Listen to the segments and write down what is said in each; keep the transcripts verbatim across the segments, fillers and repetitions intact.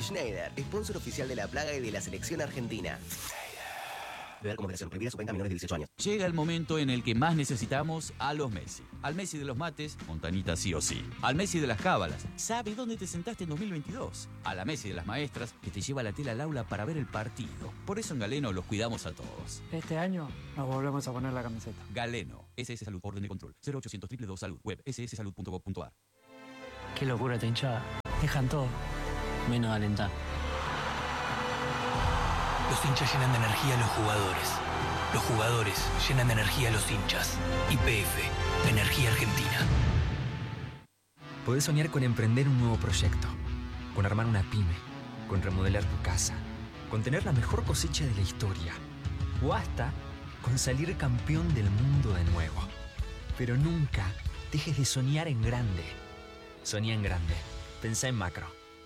Schneider, sponsor oficial de La Plaga y de la selección argentina. Beber como moderación, prohibida su venta a menores de dieciocho años. Llega el momento en el que más necesitamos a los Messi. Al Messi de los mates, Montanita sí o sí. Al Messi de las cábalas, sabe dónde te sentaste en dos mil veintidós. A la Messi de las maestras, que te lleva la tela al aula para ver el partido. Por eso en Galeno los cuidamos a todos. Este año nos volvemos a poner la camiseta. Galeno, S S Salud, orden de control. cero ochocientos dos dos dos Salud, web ese ese salud punto gov punto a r. Qué locura esta hinchada. Dejan todo, menos alentar. Los hinchas llenan de energía a los jugadores. Los jugadores llenan de energía a los hinchas. Y P F, Energía Argentina. Podés soñar con emprender un nuevo proyecto, con armar una pyme, con remodelar tu casa, con tener la mejor cosecha de la historia, o hasta con salir campeón del mundo de nuevo. Pero nunca dejes de soñar en grande. Soñá en grande. Pensá en macro.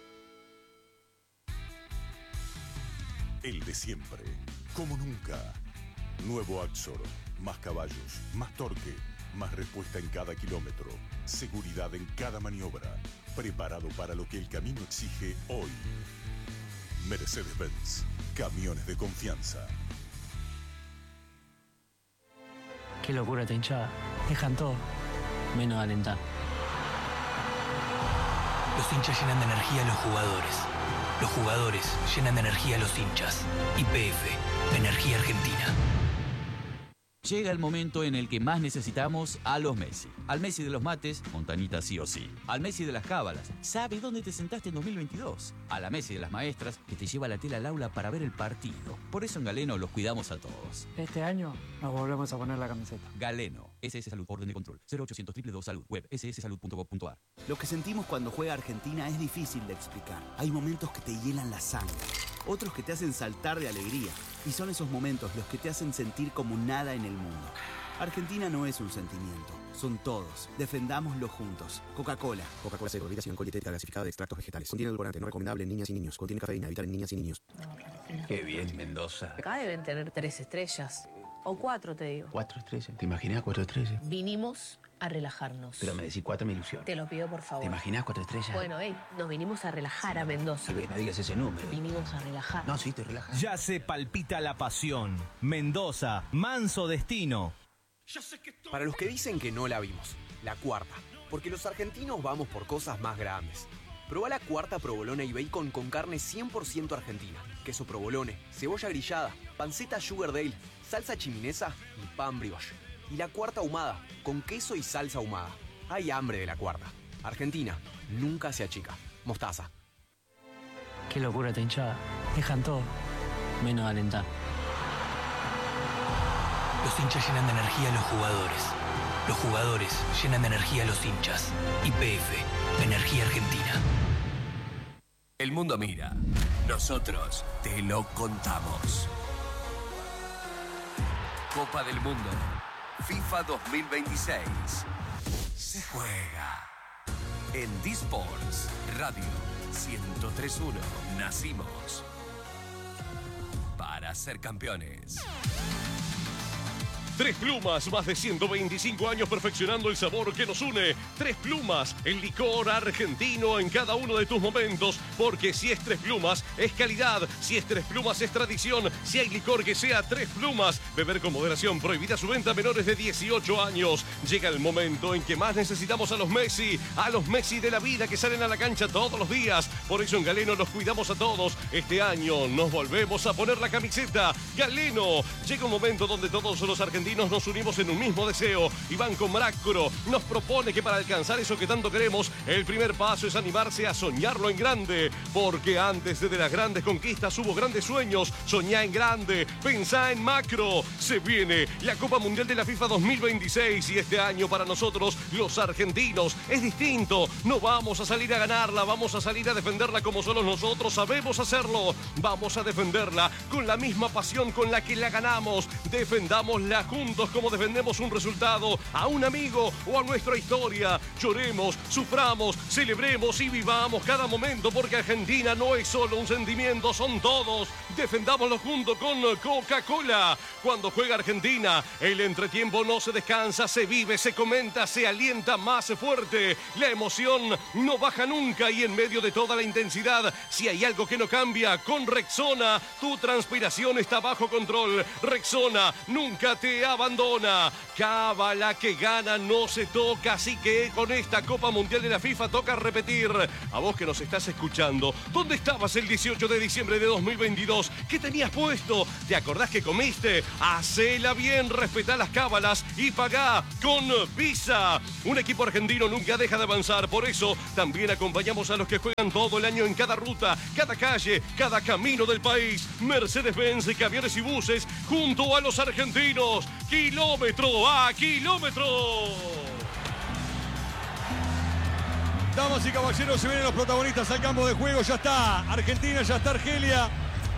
El de siempre, como nunca. Nuevo Axor, más caballos, más torque, más respuesta en cada kilómetro, seguridad en cada maniobra, preparado para lo que el camino exige hoy. Mercedes-Benz, camiones de confianza. Qué locura esta hinchada. Dejan todo, menos alentar. Los hinchas llenan de energía a los jugadores. Los jugadores llenan de energía a los hinchas. Y P F, Energía Argentina. Llega el momento en el que más necesitamos a los Messi. Al Messi de los mates, Montanita sí o sí. Al Messi de las cábalas, sabe dónde te sentaste en dos mil veintidós. A la Messi de las maestras, que te lleva la tela al aula para ver el partido. Por eso en Galeno los cuidamos a todos. Este año nos volvemos a poner la camiseta. Galeno, S S Salud, orden de control. cero ochocientos dos dos dos Salud, web ese ese salud punto gov punto a r. Lo que sentimos cuando juega Argentina es difícil de explicar. Hay momentos que te hielan la sangre, otros que te hacen saltar de alegría. Y son esos momentos los que te hacen sentir como nada en el mundo. Argentina no es un sentimiento, son todos. Defendámoslo juntos. Coca-Cola. Coca-Cola cero, bebida sin alcohol, dietética gasificada de extractos vegetales. Contiene edulcorante, no recomendable en niñas y niños. Contiene cafeína, evitar en niñas y niños. Qué bien, Mendoza. Acá deben tener tres estrellas. O cuatro, te digo. Cuatro estrellas. ¿Te imaginas cuatro estrellas? Vinimos a relajarnos. Pero me decís cuatro, me ilusión. Te lo pido, por favor. ¿Te imaginas cuatro estrellas? Bueno, hey, nos vinimos a relajar a Mendoza. Sí, no digas ese número. Vinimos a relajar. No, sí, te relajas. Ya se palpita la pasión. Mendoza, manso destino. Para los que dicen que no la vimos, la cuarta. Porque los argentinos vamos por cosas más grandes. Probá la cuarta provolone y bacon con carne cien por ciento argentina. Queso provolone, cebolla grillada, panceta sugar dale, salsa chiminesa y pan brioche. Y la cuarta ahumada, con queso y salsa ahumada. Hay hambre de la cuarta. Argentina, nunca se achica. Mostaza. Qué locura esta hinchada. Dejan todo, menos alentar. Los hinchas llenan de energía a los jugadores. Los jugadores llenan de energía a los hinchas. Y P F, Energía Argentina. El mundo mira. Nosotros te lo contamos. Copa del Mundo. FIFA dos mil veintiséis. Se juega. En D-Sports Radio ciento tres punto uno. Nacimos para ser campeones. Tres Plumas, más de ciento veinticinco años perfeccionando el sabor que nos une. Tres Plumas, el licor argentino en cada uno de tus momentos. Porque si es Tres Plumas, es calidad. Si es Tres Plumas, es tradición. Si hay licor que sea Tres Plumas. Beber con moderación, prohibida su venta a menores de dieciocho años. Llega el momento en que más necesitamos a los Messi. A los Messi de la vida que salen a la cancha todos los días. Por eso en Galeno los cuidamos a todos. Este año nos volvemos a poner la camiseta. Galeno, llega un momento donde todos los argentinos nos unimos en un mismo deseo. Iván Comracro nos propone que para alcanzar eso que tanto queremos, el primer paso es animarse a soñarlo en grande. Porque antes de las grandes conquistas hubo grandes sueños. Soñá en grande, pensá en macro. Se viene la Copa Mundial de la FIFA dos mil veintiséis y este año para nosotros, los argentinos, es distinto. No vamos a salir a ganarla, vamos a salir a defenderla como solo nosotros sabemos hacerlo. Vamos a defenderla con la misma pasión con la que la ganamos. Defendámosla juntos. juntos como defendemos un resultado, a un amigo o a nuestra historia. Lloremos, suframos, celebremos y vivamos cada momento, porque Argentina no es solo un sentimiento, son todos. Defendámoslo junto con Coca-Cola. Cuando juega Argentina, el entretiempo no se descansa, se vive, se comenta, se alienta más fuerte. La emoción no baja nunca y en medio de toda la intensidad, si hay algo que no cambia, con Rexona, tu transpiración está bajo control. Rexona nunca te abandona. Cábala que gana, no se toca, así que con esta Copa Mundial de la FIFA toca repetir. A vos que nos estás escuchando, ¿dónde estabas el dieciocho de diciembre de dos mil veintidós? ¿Qué tenías puesto? ¿Te acordás que comiste? Hacela bien, respetá las cábalas y pagá con Visa. Un equipo argentino nunca deja de avanzar, por eso también acompañamos a los que juegan todo el año en cada ruta, cada calle, cada camino del país. Mercedes-Benz, camiones y buses, junto a los argentinos, kilómetro a kilómetro. Damas y caballeros, se vienen los protagonistas al campo de juego. Ya está Argentina, ya está Argelia.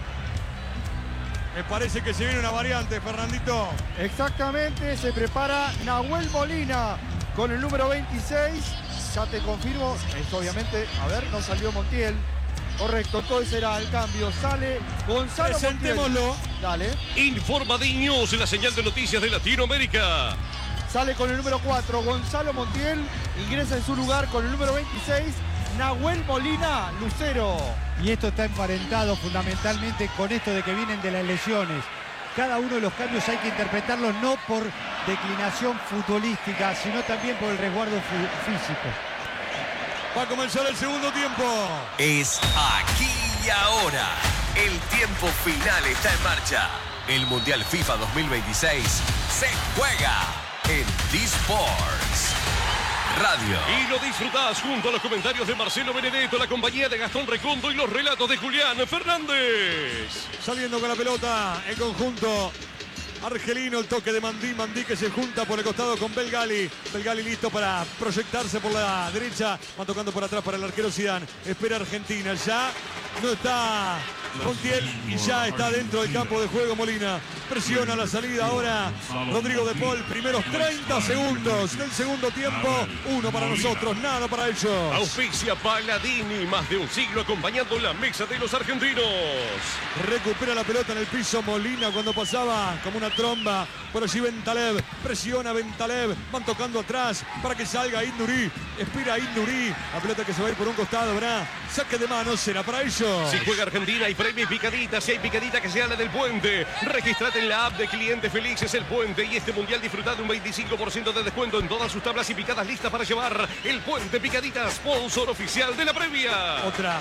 Me parece que se viene una variante, Fernandito. Exactamente, se prepara Nahuel Molina con el número veintiséis. Ya te confirmo, es obviamente, a ver, no salió Montiel. Correcto, entonces será el cambio. Sale Gonzalo Presentémoslo. Montiel. Dale. Informa D News, la señal de noticias de Latinoamérica. Sale con el número cuatro, Gonzalo Montiel. Ingresa en su lugar con el número veintiséis, Nahuel Molina, Lucero. Y esto está emparentado fundamentalmente con esto de que vienen de las lesiones. Cada uno de los cambios hay que interpretarlos no por declinación futbolística, sino también por el resguardo físico. Va a comenzar el segundo tiempo. Es aquí y ahora. El tiempo final está en marcha. El Mundial FIFA dos mil veintiséis se juega en D-Sports Radio. Y lo disfrutás junto a los comentarios de Marcelo Benedetto, la compañía de Gastón Recondo y los relatos de Julián Fernández. Saliendo con la pelota el conjunto argelino, el toque de Mandí, Mandí que se junta por el costado con Belgali. Belgali listo para proyectarse por la derecha, va tocando por atrás para el arquero Zidane. Espera Argentina, ya no está Montiel y ya está dentro del campo de juego Molina. Presiona la salida ahora Rodrigo de Paul. Primeros treinta segundos del segundo tiempo. Uno para nosotros, nada para ellos. Auspicia Paladini, más de un siglo acompañando la mesa de los argentinos. Recupera la pelota en el piso Molina cuando pasaba como una tromba. Por allí Bentaleb, presiona Bentaleb. Van tocando atrás para que salga Induri. Espera Induri. La pelota que se va a ir por un costado, ¿verdad? Saque de manos, será para ellos. Si juega Argentina hay premio y picadita. Si hay picadita que se habla del Puente. Registrate en la app de Clientes Felices El Puente. Y este mundial disfruta de un veinticinco por ciento de descuento en todas sus tablas y picadas listas para llevar. El Puente Picadita, sponsor oficial de la previa. Otra.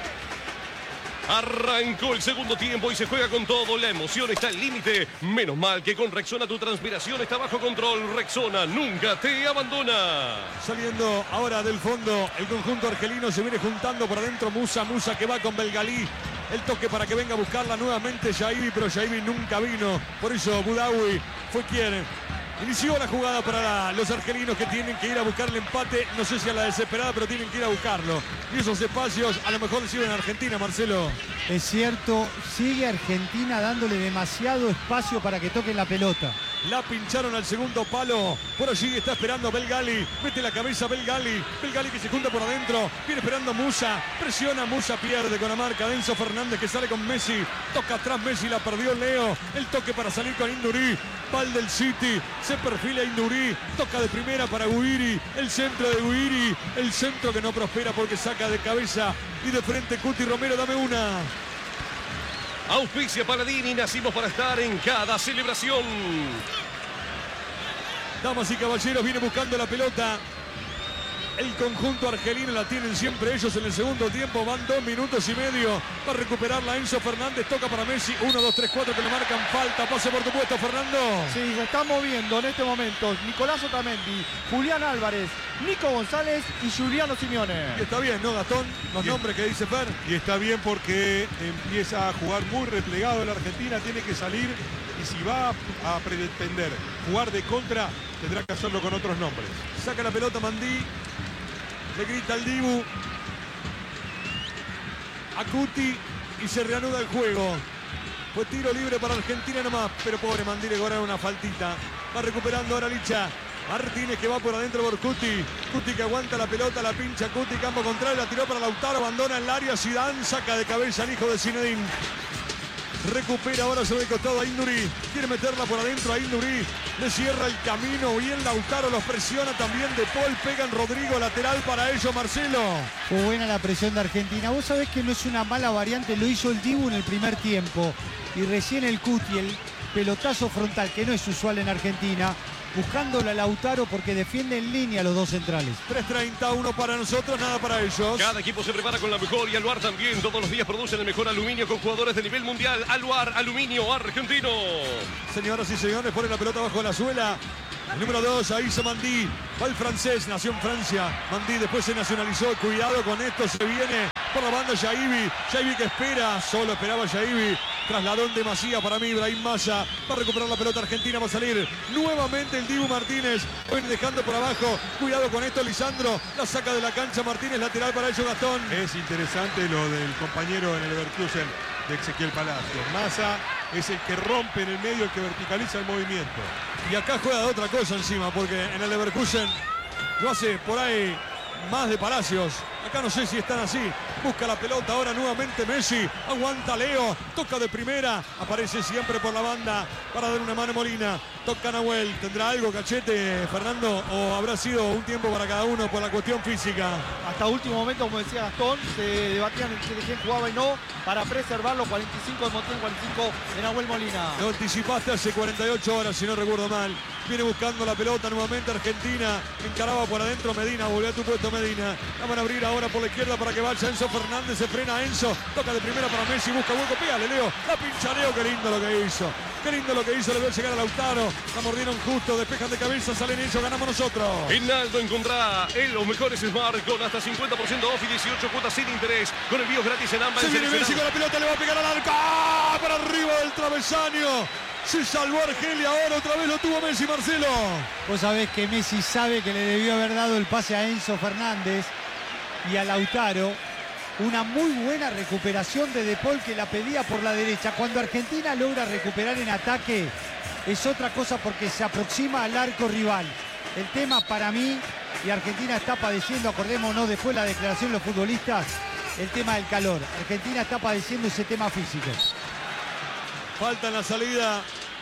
Arrancó el segundo tiempo y se juega con todo. La emoción está al límite. Menos mal que con Rexona tu transpiración está bajo control. Rexona nunca te abandona. Saliendo ahora del fondo el conjunto argelino, se viene juntando por adentro Musa. Musa que va con Belgalí. El toque para que venga a buscarla nuevamente Yaibi, pero Yaibi nunca vino. Por eso Boudaoui fue quien inició la jugada para la, los argelinos, que tienen que ir a buscar el empate. No sé si a la desesperada, pero tienen que ir a buscarlo. Y esos espacios a lo mejor sirven a Argentina, Marcelo. Es cierto, sigue Argentina dándole demasiado espacio para que toquen la pelota. La pincharon al segundo palo. Por allí está esperando Belgali. Mete la cabeza Belgali. Belgali que se junta por adentro. Viene esperando Musa. Presiona Musa, pierde con la marca de Enzo Fernández, que sale con Messi. Toca atrás Messi, la perdió Leo. El toque para salir con Induri. Pal del City. Se perfila Induri. Toca de primera para Guiri. El centro de Guiri. El centro que no prospera porque saca de cabeza. Y de frente Cuti Romero, dame una. Auspicia Paladini, nacimos para estar en cada celebración. Damas y caballeros, viene buscando la pelota el conjunto argelino, la tienen siempre ellos en el segundo tiempo. Van dos minutos y medio para recuperarla Enzo Fernández. Toca para Messi, uno, dos, tres, cuatro, que le marcan falta. Pase por tu puesto, Fernando. Sí, se está moviendo en este momento Nicolás Otamendi, Julián Álvarez, Nico González y Giuliano Simeone. Y está bien, ¿no, Gastón? Los Bien. nombres que dice Fer. Y está bien porque empieza a jugar muy replegado la Argentina, tiene que salir, y si va a pretender jugar de contra, tendrá que hacerlo con otros nombres. Saca la pelota Mandí, le grita al Dibu, a Cuti, y se reanuda el juego. Fue tiro libre para Argentina nomás, pero pobre Mandí le cobraron una faltita. Va recuperando ahora Licha. Martínez que va por adentro por Cuti. Cuti que aguanta la pelota, la pincha Cuti, campo contrario, la tiró para Lautaro, abandona el área. Zidane saca de cabeza al hijo de Zinedine. Recupera ahora sobre el costado a Induri. Quiere meterla por adentro a Induri. Le cierra el camino. Bien Lautaro, los presiona también De Paul. Pega en Rodrigo, lateral para ellos, Marcelo. Fue buena la presión de Argentina. Vos sabés que no es una mala variante. Lo hizo el Dibu en el primer tiempo. Y recién el Cuti, el pelotazo frontal, que no es usual en Argentina, buscándole a Lautaro porque defiende en línea los dos centrales. tres treinta, uno para nosotros, nada para ellos. Cada equipo se prepara con la mejor y Aluar también. Todos los días producen el mejor aluminio con jugadores de nivel mundial. Aluar, aluminio argentino. Señoras y señores, pone la pelota bajo la suela. El número dos, ahí se Mandí. Va el francés, nació en Francia. Mandí después se nacionalizó. Cuidado con esto, se viene por la banda Yaibi. Yaibi que espera, solo esperaba Yaibi. Trasladó en demasía para mí Ibrahim Maya. Va a recuperar la pelota argentina, va a salir nuevamente el Dibu Martínez. Viene dejando por abajo. Cuidado con esto, Lisandro. La saca de la cancha Martínez, lateral para ello Gastón. Es interesante lo del compañero en el Leverkusen de Ezequiel Palacios. Massa es el que rompe en el medio, el que verticaliza el movimiento. Y acá juega de otra cosa encima, porque en el Leverkusen lo hace por ahí más de Palacios. Acá no sé si están así. Busca la pelota ahora nuevamente Messi. Aguanta Leo. Toca de primera. Aparece siempre por la banda para dar una mano Molina. Toca Nahuel. ¿Tendrá algo Cachete, Fernando? ¿O habrá sido un tiempo para cada uno por la cuestión física? Hasta último momento, como decía Gastón, se debatían entre quién jugaba y no para preservarlo. cuarenta y cinco de Montiel, cuarenta y cinco de Nahuel Molina. Lo anticipaste hace cuarenta y ocho horas, si no recuerdo mal. Viene buscando la pelota nuevamente Argentina. Encaraba por adentro Medina. Volvió a tu puesto Medina. La van a abrir ahora por la izquierda para que vaya Enzo Fernández. Se frena Enzo. Toca de primera para Messi. Busca hueco. Pégale Leo. La pincha Leo. Qué lindo lo que hizo. Qué lindo lo que hizo. Le veo llegar a Lautaro. La mordieron justo. Despejan de cabeza. Salen ellos. Ganamos nosotros. Hinaldo encontrará en los mejores Smart con hasta cincuenta por ciento off y dieciocho cuotas sin interés. Con envíos gratis en ambas. Se viene Messi con la pelota. Le va a pegar al arco. ¡Ah! Para arriba del travesaño. Se salvó Argelia, ahora otra vez lo tuvo Messi, Marcelo. Vos sabés que Messi sabe que le debió haber dado el pase a Enzo Fernández y a Lautaro. Una muy buena recuperación de De Paul que la pedía por la derecha. Cuando Argentina logra recuperar en ataque es otra cosa porque se aproxima al arco rival. El tema para mí, y Argentina está padeciendo, acordémonos después la declaración de los futbolistas, el tema del calor. Argentina está padeciendo ese tema físico. Falta en la salida.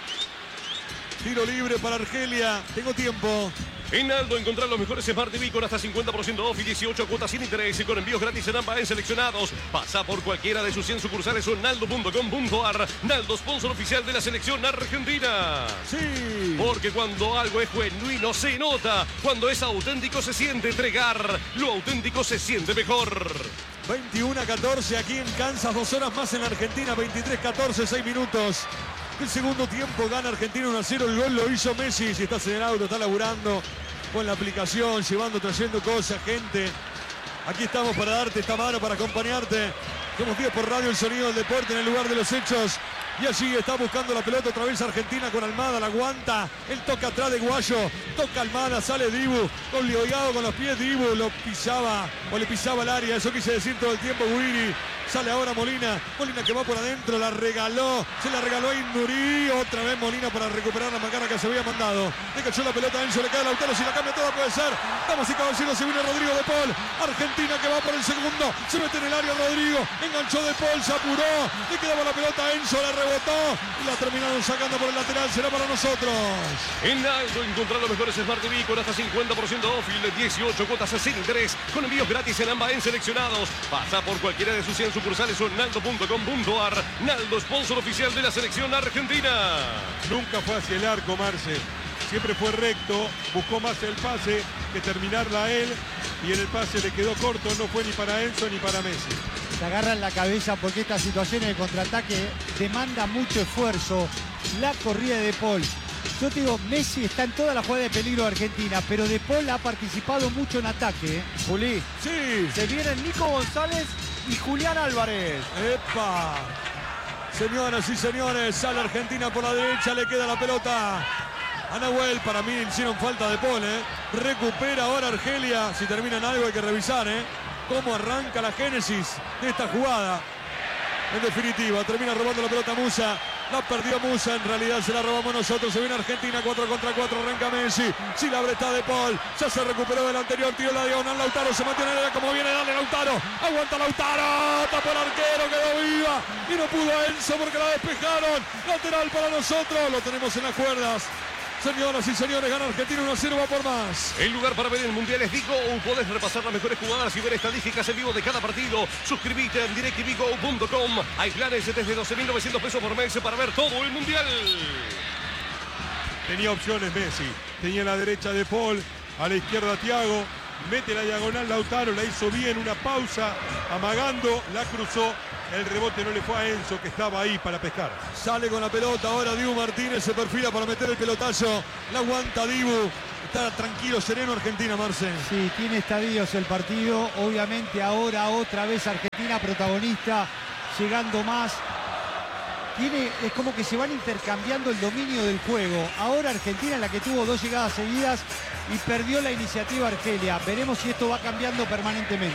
Tiro libre para Argelia. Tengo tiempo. Hinaldo encontrar los mejores Smart T V con hasta cincuenta por ciento off y dieciocho cuotas sin interés y con envíos gratis en ambas en seleccionados. Pasa por cualquiera de sus cien sucursales o en naldo punto com punto ar. Naldo, sponsor oficial de la selección argentina. Sí. Porque cuando algo es genuino se nota. Cuando es auténtico se siente entregar. Lo auténtico se siente mejor. veintiuno a catorce aquí en Kansas. Dos horas más en Argentina. veintitrés a catorce, seis minutos. El segundo tiempo gana Argentina uno a cero. El gol lo hizo Messi. Si estás en el auto, está laburando con la aplicación, llevando, trayendo cosas, gente. Aquí estamos para darte esta mano, para acompañarte. Somos diez por radio, el sonido del deporte en el lugar de los hechos. Y allí está buscando la pelota otra vez Argentina con Almada, la aguanta. Él toca atrás de Guayo, toca Almada, sale Dibu. Obligado con los pies Dibu, lo pisaba o le pisaba el área. Eso quise decir todo el tiempo Guiri. Sale ahora Molina, Molina que va por adentro, la regaló, se la regaló a Induri. Otra vez Molina para recuperar la macana que se había mandado. Le cachó la pelota a Enzo, le cae Lautaro, si la cambia toda puede ser. Damas y caballeros, se viene Rodrigo De Paul. Argentina que va por el segundo, se mete en el área Rodrigo, enganchó De Paul, se apuró, le quedaba la pelota a Enzo, la rebotó y la terminaron sacando por el lateral, será para nosotros. Hinaldo encontrar los mejores Smart T V con hasta cincuenta por ciento off y dieciocho cuotas sin interés, con envíos gratis en ambas en seleccionados. Pasa por cualquiera de sus cien sucursales o en naldo punto com punto ar. Naldo, sponsor oficial de la selección argentina. Nunca fue hacia el arco, Marce. Siempre fue recto, buscó más el pase que terminarla a él y en el pase le quedó corto, no fue ni para Enzo ni para Messi. Se agarran la cabeza porque estas situaciones de contraataque demanda mucho esfuerzo. La corrida de De Paul. Yo te digo, Messi está en toda la jugada de peligro de Argentina, pero De Paul ha participado mucho en ataque. ¿eh? Juli, sí. Se vienen Nico González y Julián Álvarez. ¡Epa! Señoras y señores, sale Argentina por la derecha, le queda la pelota a Nahuel. Para mí hicieron falta De Paul, ¿eh? Recupera ahora Argelia. Si terminan algo hay que revisar, ¿eh? Cómo arranca la génesis de esta jugada. En definitiva, termina robando la pelota Musa. La perdió Musa, en realidad se la robamos nosotros. Se viene Argentina, cuatro contra cuatro, arranca Messi. Si la abre está De Paul, ya se recuperó del anterior, tiró la diagonal. Lautaro se mantiene en el área como viene, dale Lautaro. Aguanta Lautaro, tapó el arquero, quedó viva. Y no pudo Enzo porque la despejaron. Lateral para nosotros, lo tenemos en las cuerdas. Señoras y señores, gana Argentina uno a cero, va por más. El lugar para ver el Mundial es Digo. Podés repasar las mejores jugadas y ver estadísticas en vivo de cada partido. Suscríbete en directvigo punto com. Hay planes desde doce mil novecientos pesos por mes para ver todo el Mundial. Tenía opciones Messi. Tenía a la derecha De Paul, a la izquierda Thiago. Mete la diagonal Lautaro, la hizo bien, una pausa, amagando, la cruzó. El rebote no le fue a Enzo, que estaba ahí para pescar. Sale con la pelota ahora Dibu Martínez, se perfila para meter el pelotazo. La aguanta Dibu. Está tranquilo, sereno Argentina, Marce. Sí, tiene estadios el partido. Obviamente ahora otra vez Argentina protagonista, llegando más. Tiene, es como que se van intercambiando el dominio del juego. Ahora Argentina es la que tuvo dos llegadas seguidas y perdió la iniciativa Argelia. Veremos si esto va cambiando permanentemente.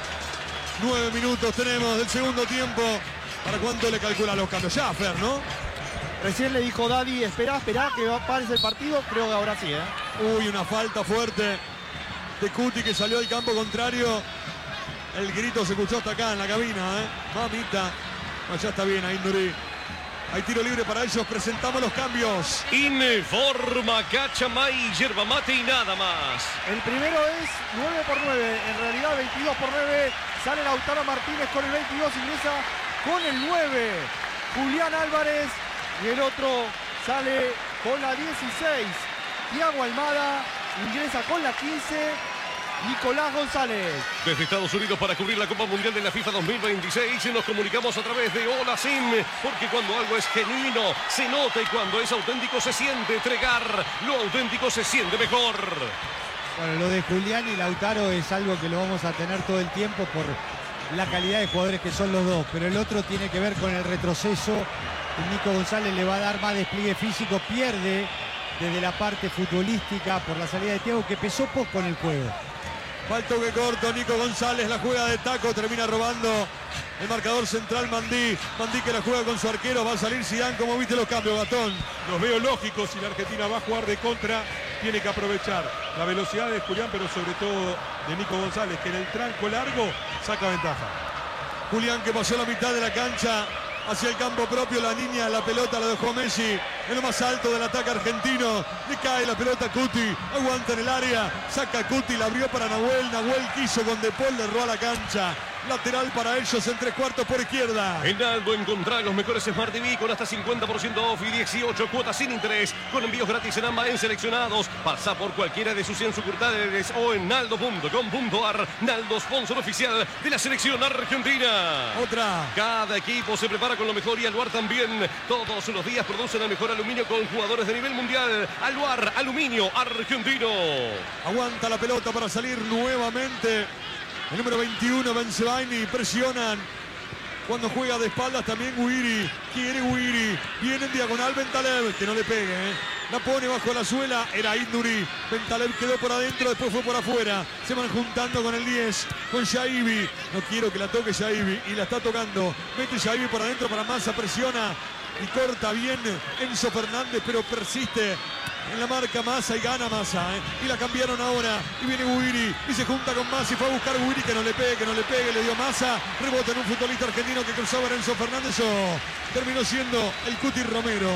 Nueve minutos tenemos del segundo tiempo. ¿Para cuánto le calcula los cambios? Ya, Fer, ¿no? Recién le dijo Daddy, espera, espera, que va a parar el partido. Creo que ahora sí, ¿eh? Uy, una falta fuerte de Cuti que salió del campo contrario. El grito se escuchó hasta acá en la cabina, ¿eh? Mamita. No, ya está bien ahí, Nuri. Hay tiro libre para ellos, presentamos los cambios. Informa Cachamay, yerba mate y nada más. El primero es nueve por nueve, en realidad veintidós por nueve. Sale Lautaro Martínez con el veintidós, ingresa con el nueve. Julián Álvarez. Y el otro sale con la dieciséis. Thiago Almada ingresa con la quince. Nicolás González. Desde Estados Unidos para cubrir la Copa Mundial de la FIFA dos mil veintiséis nos comunicamos a través de Hola Sim, porque cuando algo es genuino se nota y cuando es auténtico se siente. Entregar lo auténtico se siente mejor. Bueno, lo de Julián y Lautaro es algo que lo vamos a tener todo el tiempo por la calidad de jugadores que son los dos, pero el otro tiene que ver con el retroceso. Nico González le va a dar más despliegue físico, pierde desde la parte futbolística por la salida de Thiago, que pesó poco en el juego. Falta que corto, Nico González la juega de taco, termina robando el marcador central Mandí. Mandí que la juega con su arquero, va a salir Zidane. ¿Cómo viste los cambios, Gastón? Los veo lógicos, si la Argentina va a jugar de contra, tiene que aprovechar la velocidad de Julián, pero sobre todo de Nico González, que en el tranco largo saca ventaja. Julián que pasó la mitad de la cancha hacia el campo propio, la línea, la pelota la dejó Messi en lo más alto del ataque argentino. Le cae la pelota a Cuti, aguanta en el área, saca a Cuti, la abrió para Nahuel. Nahuel quiso con De Paul, le erró a la cancha. Lateral para ellos en tres cuartos por izquierda. En Aldo encontrar los mejores Smart T V con hasta cincuenta por ciento off y dieciocho cuotas sin interés, con envíos gratis en ambas en seleccionados. Pasa por cualquiera de sus cien sucursales o en naldo punto com punto ar. Naldo, sponsor oficial de la selección argentina. Otra. Cada equipo se prepara con lo mejor y Aluar también. Todos los días producen el mejor aluminio con jugadores de nivel mundial. Aluar, aluminio argentino. Aguanta la pelota para salir nuevamente. El número veintiuno, Benzebaini, presionan. Cuando juega de espaldas también Guiri. Quiere Guiri. Viene en diagonal Bentaleb, que no le pegue, ¿eh? La pone bajo la suela, era Induri. Bentaleb quedó por adentro, después fue por afuera. Se van juntando con el diez, con Shaibi. No quiero que la toque Shaibi, y la está tocando. Mete Shaibi por adentro para Massa, presiona. Y corta bien Enzo Fernández, pero persiste en la marca Massa y gana Massa, ¿eh? Y la cambiaron ahora. Y viene Guiri y se junta con Massa y fue a buscar Guiri, que no le pegue, que no le pegue. Le dio Massa. Rebota en un futbolista argentino que cruzaba a Enzo Fernández. Oh, terminó siendo el Cuti Romero.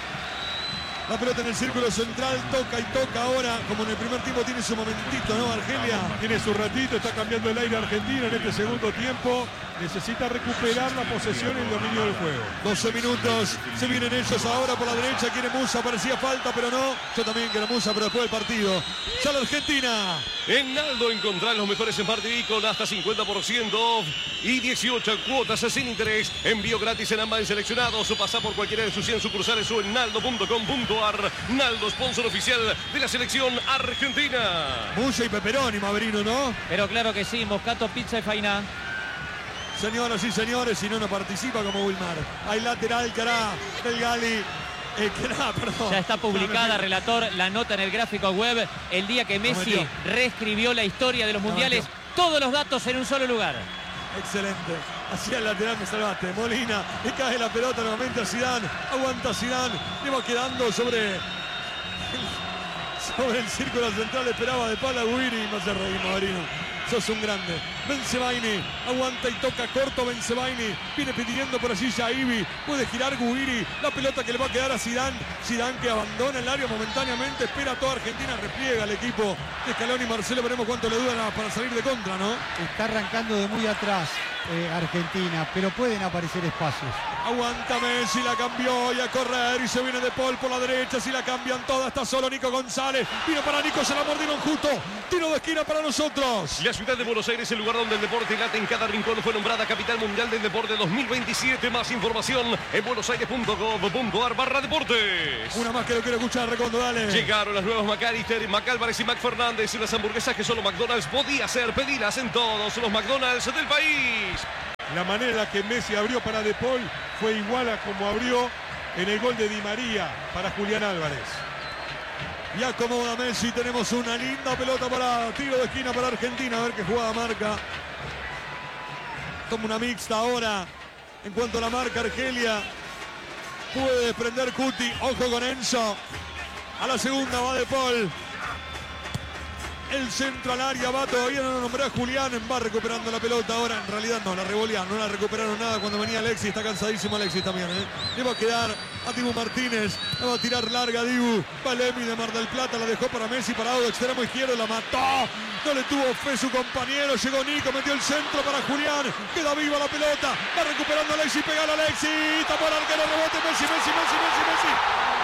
La pelota en el círculo central, toca y toca ahora, como en el primer tiempo tiene su momentito, ¿no, Argelia? Tiene su ratito, está cambiando el aire argentino en este segundo tiempo. Necesita recuperar la posesión y el dominio del juego. doce minutos, se vienen ellos ahora por la derecha, quiere Musa, parecía falta, pero no. Yo también quiero Musa, pero después del partido. Ya la Argentina. En Aldo encontrar los mejores Smart T V con hasta cincuenta por ciento off y dieciocho cuotas sin interés. Envío gratis en ambas en seleccionados o pasa por cualquiera de sus cien sucursales o en naldo punto com punto ar. Naldo, sponsor oficial de la selección argentina. Musa y Pepperoni, Maverino, ¿no? Pero claro que sí, Moscato, pizza y faina. Señoras y señores, si no, no participa como Wilmar. Hay lateral que hará del Gali. Eh, que hará, perdón. Ya está publicada, relator, la nota en el gráfico web. El día que Messi reescribió la historia de los mundiales. Todos los datos en un solo lugar. Excelente. Hacia el lateral me salvaste. Molina. Le cae la pelota nuevamente a Zidane. Aguanta Zidane. Le va quedando sobre... Sobre el círculo central. Esperaba de pala Guiri. Y no se reír, Marino. Sos un grande. Bensebaini. Aguanta y toca corto Bensebaini. Viene pidiendo por allí Yaibi. Puede girar Guiri. La pelota que le va a quedar a Zidane. Zidane que abandona el área momentáneamente. Espera a toda Argentina. Repliega el equipo de Scaloni y Marcelo. Veremos cuánto le duran para salir de contra, ¿no? Está arrancando de muy atrás eh, Argentina, pero pueden aparecer espacios. Aguanta Messi, la cambió y a correr y se viene De Paul por la derecha, si la cambian toda, está solo Nico González, vino para Nico, se la mordieron justo, tiro de esquina para nosotros. La ciudad de Buenos Aires, el lugar donde el deporte late en cada rincón, fue nombrada Capital Mundial del Deporte dos mil veintisiete. Más información en buenosaires punto gov punto ar barra deportes. Una más que lo quiero escuchar, Recondo, dale. Llegaron las nuevas McAllister, McAlvarez y McFernández, las hamburguesas que solo McDonald's podía hacer, pedilas en todos los McDonald's del país. La manera en la que Messi abrió para De Paul fue igual a como abrió en el gol de Di María para Julián Álvarez. Y acomoda Messi, tenemos una linda pelota para tiro de esquina para Argentina, a ver qué jugada marca. Toma una mixta ahora. En cuanto a la marca, Argelia puede desprender Cuti, ojo con Enzo. A la segunda va De Paul. El centro al área va, todavía no lo nombré a Julián, va recuperando la pelota ahora, en realidad no, la revolearon, no la recuperaron nada cuando venía Alexis, está cansadísimo Alexis también, ¿eh? Le va a quedar a Dibu Martínez, le va a tirar larga Dibu, Palemi de Mar del Plata, la dejó para Messi, parado de extremo izquierdo, la mató, no le tuvo fe su compañero, llegó Nico, metió el centro para Julián, queda viva la pelota, va recuperando Alexis, pega a Alexis, tapó el arquero, rebote, Messi, Messi, Messi, Messi, Messi.